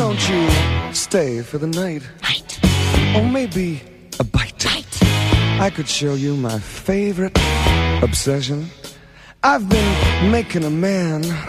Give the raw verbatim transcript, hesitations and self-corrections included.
don't you stay for the night? Night. Or maybe a bite. Bite. I could show you my favorite obsession. I've been making a man